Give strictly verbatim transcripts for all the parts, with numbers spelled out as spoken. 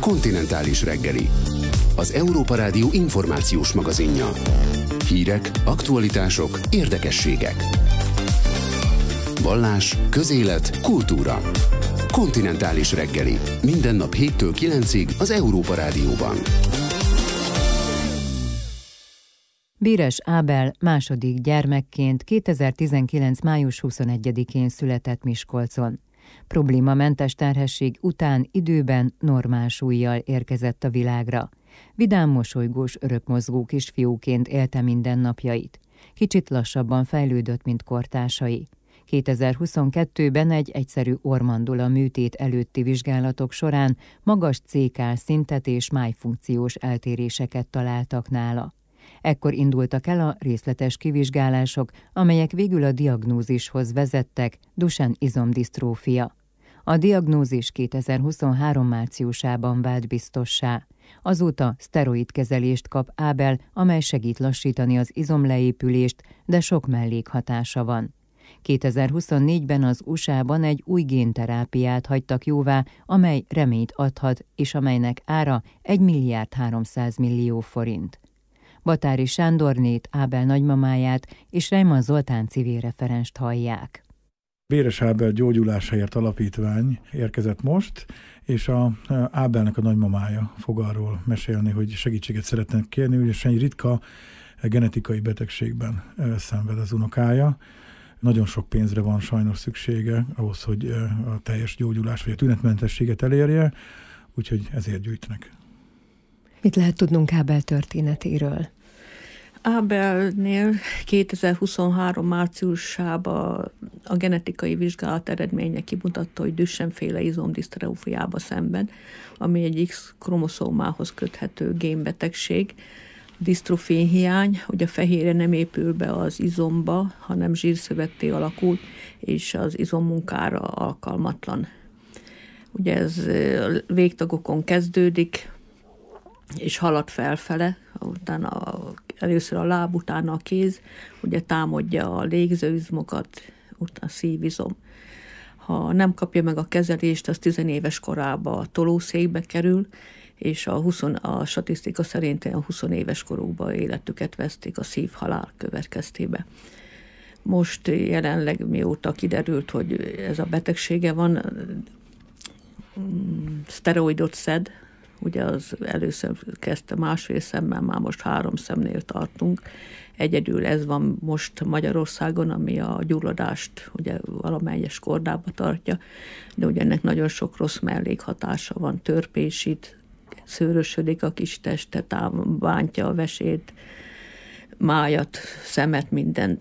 Kontinentális reggeli. Az Európa Rádió információs magazinja. Hírek, aktualitások, érdekességek. Vallás, közélet, kultúra. Kontinentális reggeli. Minden nap héttől kilencig az Európa Rádióban. Bíres Ábel második gyermekként kétezer-tizenkilenc. május huszonegyedikén született Miskolcon. Problémamentes terhesség után időben normál súllyal érkezett a világra. Vidám, mosolygós, örökmozgó kisfiúként élte mindennapjait. Kicsit lassabban fejlődött, mint kortársai. kétezer-huszonkettőben egy egyszerű orrmandula műtét előtti vizsgálatok során magas cé ká szintet és májfunkciós eltéréseket találtak nála. Ekkor indultak el a részletes kivizsgálások, amelyek végül a diagnózishoz vezettek, Duchenne izomdisztrófia. A diagnózis kétezer-huszonhárom. márciusában vált biztossá. Azóta szteroidkezelést kap Ábel, amely segít lassítani az izomleépülést, de sok mellékhatása van. kétezer-huszonnégyben az u es á-ban egy új génterápiát hagytak jóvá, amely reményt adhat, és amelynek ára egy milliárd háromszáz millió forint. Batári Sándornét, Ábel nagymamáját és Reimann Zoltán civil referenst hallják. Bíres Ábel Gyógyulásáért Alapítvány érkezett most, és a Ábelnek a nagymamája fog arról mesélni, hogy segítséget szeretnek kérni, ugyanis egy ritka genetikai betegségben szenved az unokája. Nagyon sok pénzre van sajnos szüksége ahhoz, hogy a teljes gyógyulás vagy a tünetmentességet elérje, úgyhogy ezért gyűjtnek. Mit lehet tudnunk Ábel történetéről? Ábelnél kétezer-huszonhárom. márciusában a genetikai vizsgálat eredménye kimutatta, hogy Duchenne-féle izomdisztrófiába szenved, ami egy X-kromoszómához köthető génbetegség. Disztrofin hiány, hogy a fehérje nem épül be az izomba, hanem zsírszövetté alakul, és az izommunkára alkalmatlan. Ugye ez végtagokon kezdődik, és halad felfele, utána először a láb, utána a kéz, ugye támadja a légzőizmokat, utána a szívizom. Ha nem kapja meg a kezelést, az tizenéves korában a tolószékbe kerül, és a, húsz, a statisztika szerint a húsz éves korukban életüket vesztik a szívhalál következtében. Most jelenleg, mióta kiderült, hogy ez a betegsége van, szteroidot szed, ugye az először kezdte másfél szemben, már most három szemnél tartunk. Egyedül ez van most Magyarországon, ami a gyulladást ugye valamelyes kordába tartja, de ugye ennek nagyon sok rossz mellékhatása van, törpésít, szőrösödik a kis teste, bántja a vesét, májat, szemet, mindent.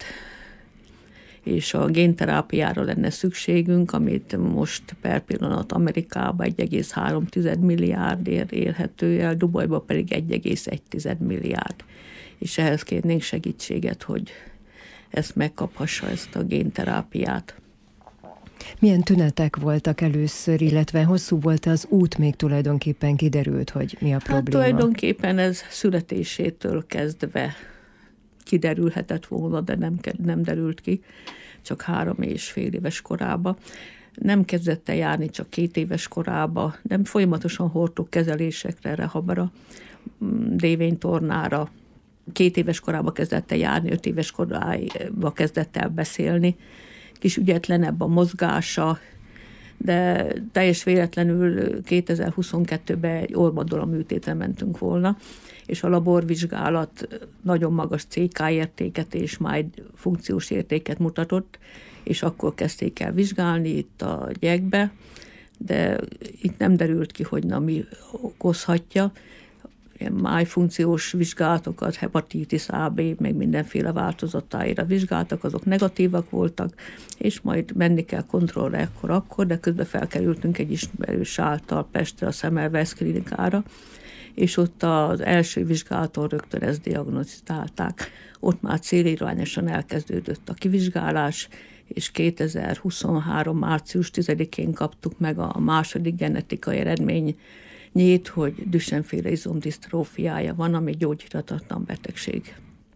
És a génterápiára lenne szükségünk, amit most per pillanat Amerikában egy egész három milliárdért érhető el, Dubajban pedig egy egész egy milliárd. És ehhez kérnénk segítséget, hogy ezt megkaphassa, ezt a génterápiát. Milyen tünetek voltak először, illetve hosszú volt az út, még tulajdonképpen kiderült, hogy mi a probléma? Hát tulajdonképpen ez születésétől kezdve kiderülhetett volna, de nem, nem derült ki, csak három és fél éves korába. Nem kezdett el járni csak két éves korába, nem folyamatosan hordtuk kezelésekre, rehabra, dévénytornára. Két éves korába kezdett el járni, öt éves korába kezdett el beszélni. Kis ügyetlenebb a mozgása, de teljes véletlenül kétezer-huszonkettőben egy orrmandula műtétre mentünk volna, és a laborvizsgálat nagyon magas cé ká értéket és majd funkciós értéket mutatott, és akkor kezdték el vizsgálni itt a gyekbe, de itt nem derült ki, hogy na mi okozhatja. Májfunkciós vizsgálatokat, hepatitis á, bé, meg mindenféle változatáira vizsgáltak, azok negatívak voltak, és majd menni kell kontrollra ekkor-akkor, de közben felkerültünk egy ismerős által Pestre a Semmelweis klinikára, és ott az első vizsgálaton rögtön ezt diagnosztizálták. Ott már célirányosan elkezdődött a kivizsgálás, és kétezer-huszonhárom. március tizedikén kaptuk meg a második genetikai eredmény, nyílt, hogy Duchenne-féle izomdisztrófiája van, ami gyógyíthatatlan betegség.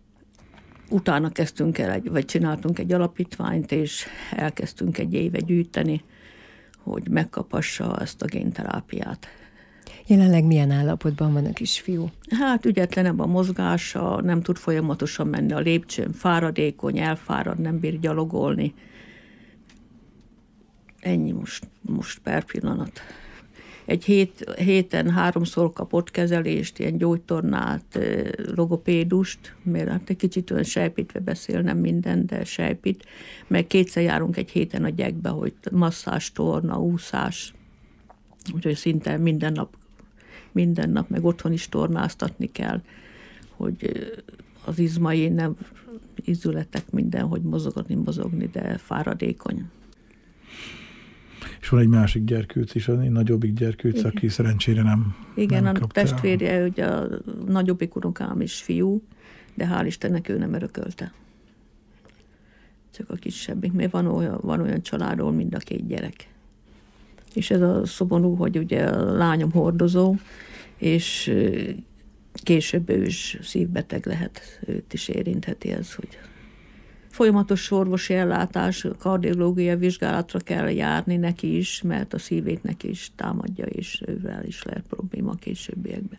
Utána kezdtünk el, egy, vagy csináltunk egy alapítványt, és elkezdtünk egy éve gyűjteni, hogy megkaphassa ezt a génterápiát. Jelenleg milyen állapotban van a kisfiú? Hát ügyetlenebb a mozgása, nem tud folyamatosan menni a lépcsőn, fáradékony, elfárad, nem bír gyalogolni. Ennyi most, most per pillanat. Egy hét, héten háromszor kapott kezelést, ilyen gyógytornát, logopédust, mert hát egy kicsit olyan sejpítve beszél, nem minden, de sejpít. Meg kétszer járunk egy héten a gyekbe, hogy masszás, torna, úszás. Úgyhogy szinte minden nap, minden nap, meg otthon is tornáztatni kell, hogy az izmai, nem izületek, minden, hogy mozogni, mozogni, de fáradékony. És van egy másik gyerkőc is, a nagyobbik gyerkőc, igen, aki szerencsére nem Igen, nem a testvérje, ugye a nagyobbik unokám is fiú, de hál' Istennek ő nem örökölte. Csak a kisebbik, mert van olyan, van olyan családról mind a két gyerek. És ez a szomorú, hogy ugye a lányom hordozó, és később ő is szívbeteg lehet, őt is érintheti ez, hogy folyamatos orvosi ellátás, kardiológiai vizsgálatra kell járni neki is, mert a szívét neki is támadja, és ővel is lehet probléma a későbbiekben.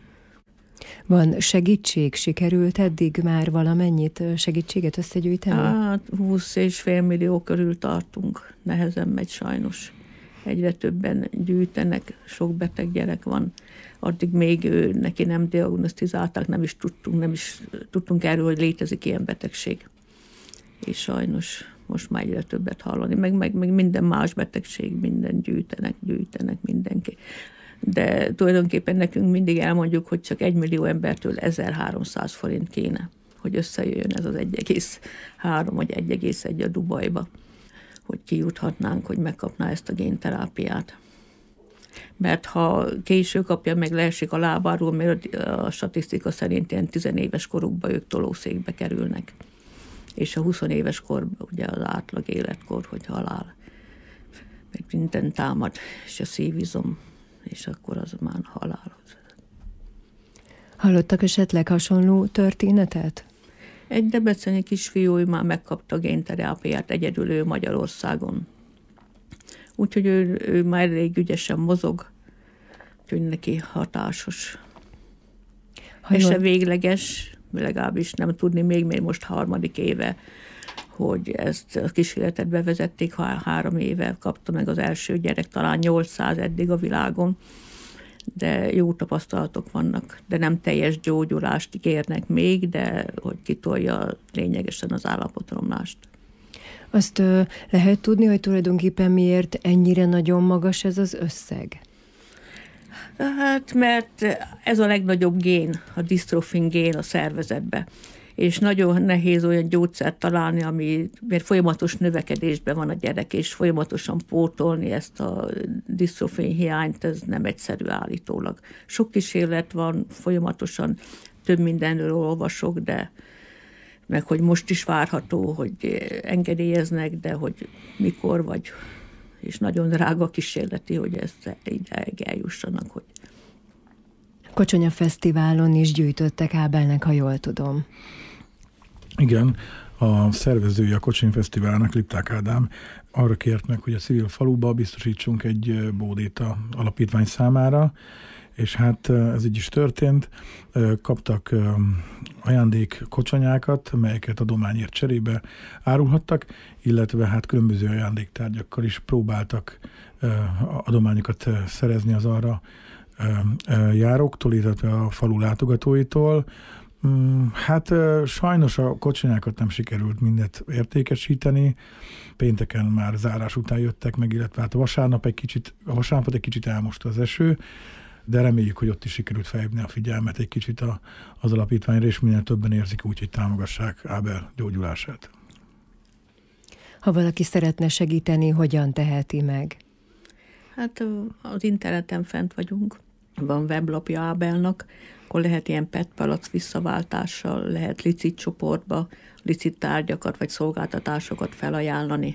Van segítség? Sikerült eddig már valamennyit segítséget összegyűjteni? Hát húsz és fél millió körül tartunk. Nehezen megy sajnos. Egyre többen gyűjtenek, sok beteg gyerek van. Addig még ő, neki nem diagnosztizálták, nem is tudtunk, nem is tudtunk erről, hogy létezik ilyen betegség. És sajnos most már egyre többet hallani, meg, meg, meg minden más betegség, minden gyűjtenek, gyűjtenek mindenki. De tulajdonképpen nekünk mindig elmondjuk, hogy csak egy millió embertől ezerháromszáz forint kéne, hogy összejöjjön ez az egy egész három vagy egy egész egy a Dubajba, hogy kijuthatnánk, hogy megkapná ezt a génterápiát. Mert ha késő kapja, meg leesik a lábáról, mert a statisztika szerint ilyen tizenéves korukban ők tolószékbe kerülnek. És a húsz éves korban ugye az átlag életkor, hogy halál. Meg minden támad, és a szívizom, és akkor az már halálhoz. Hallottak esetleg hasonló történetet? Egy debreceni kisfiú már megkapta a génterápiát, egyedül ő Magyarországon. Úgyhogy ő, ő már elég ügyesen mozog, úgyhogy neki hatásos. Ez se végleges, legalábbis nem tudni még, még most harmadik éve, hogy ezt a kísérletet bevezették, ha három éve kapta meg az első gyerek, talán nyolcszáz eddig a világon, de jó tapasztalatok vannak, de nem teljes gyógyulást kérnek még, de hogy kitolja lényegesen az állapotromlást. Azt ö, lehet tudni, hogy tulajdonképpen miért ennyire nagyon magas ez az összeg? Hát, mert ez a legnagyobb gén, a disztrofin gén a szervezetbe. És nagyon nehéz olyan gyógyszert találni, ami, mert folyamatos növekedésben van a gyerek, és folyamatosan pótolni ezt a disztrofin hiányt, ez nem egyszerű állítólag. Sok kísérlet van, folyamatosan több mindenről olvasok, de meg hogy most is várható, hogy engedélyeznek, de hogy mikor vagy, és nagyon drága kísérleti, hogy ezt ide eljussanak. Hogy... Kocsonya Fesztiválon is gyűjtöttek Ábelnek, ha jól tudom. Igen, a szervezője a Kocsonya Fesztiválnak, Lipták Ádám arra kért meg, hogy a civil faluba biztosítsunk egy bódét a alapítvány számára, és hát ez így is történt. Kaptak ajándék kocsonyákat, melyeket adományért cserébe árulhattak, illetve hát különböző ajándéktárgyakkal is próbáltak adományokat szerezni az arra járóktól, illetve a falu látogatóitól. Hát sajnos a kocsonyákat nem sikerült mindet értékesíteni. Pénteken már zárás után jöttek meg, illetve hát a vasárnap egy kicsit, a vasárnapot egy kicsit elmosta az eső, de reméljük, hogy ott is sikerült felhívni a figyelmet egy kicsit a, az alapítványra, és minél többen érzik úgy, hogy támogassák Ábel gyógyulását. Ha valaki szeretne segíteni, hogyan teheti meg? Hát az interneten fent vagyunk, van weblapja Ábelnak, akkor lehet ilyen pé e té palack visszaváltással, lehet licit csoportba, licit tárgyakat vagy szolgáltatásokat felajánlani,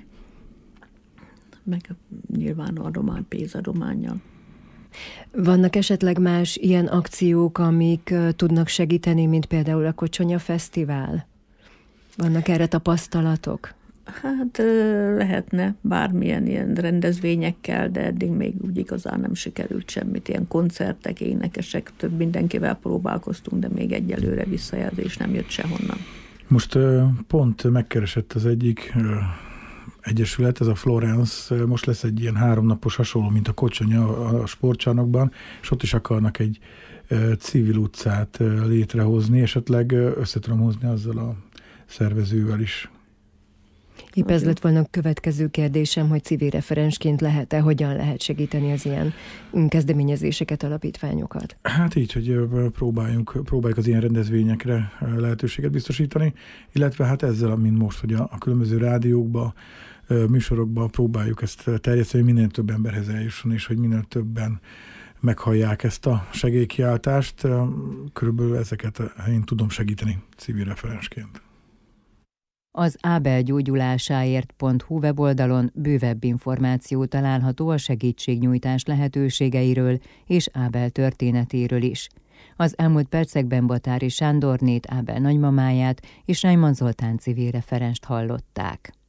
meg nyilván adomány, pénzadománnyal. Vannak esetleg más ilyen akciók, amik tudnak segíteni, mint például a Kocsonya Fesztivál? Vannak erre tapasztalatok? Hát lehetne bármilyen ilyen rendezvényekkel, de eddig még úgy igazán nem sikerült semmit. Ilyen koncertek, énekesek, több mindenkivel próbálkoztunk, de még egyelőre visszajelzés nem jött sehonnan. Most pont megkeresett az egyik egyesület, ez a Florence, most lesz egy ilyen háromnapos hasonló, mint a Kocsonya a sportcsarnokban, és ott is akarnak egy civil utcát létrehozni, esetleg össze tudom hozni azzal a szervezővel is. Épp ez lett volna a következő kérdésem, hogy civil referensként lehet-e, hogyan lehet segíteni az ilyen kezdeményezéseket, alapítványokat? Hát így, hogy próbáljunk, próbáljuk az ilyen rendezvényekre lehetőséget biztosítani, illetve hát ezzel, mint most, hogy a, a különböző rádiókba, műsorokba próbáljuk ezt terjeszteni, hogy minél több emberhez eljusson, és hogy minél többen meghallják ezt a segélykiáltást. Körülbelül ezeket én tudom segíteni civil referensként. Az ábel gyógyulásáért pont hu weboldalon bővebb információ található a segítségnyújtás lehetőségeiről és Ábel történetéről is. Az elmúlt percekben Batári Sándornét, Ábel nagymamáját és Reimann Zoltán civil referenst hallották.